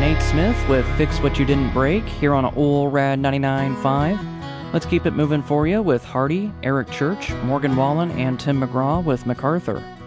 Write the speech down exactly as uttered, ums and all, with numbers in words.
Nate Smith with Fix What You Didn't Break here on O L Rad ninety-nine point five. Let's keep it moving for you with Hardy, Eric Church, Morgan Wallen, and Tim McGraw with MacArthur.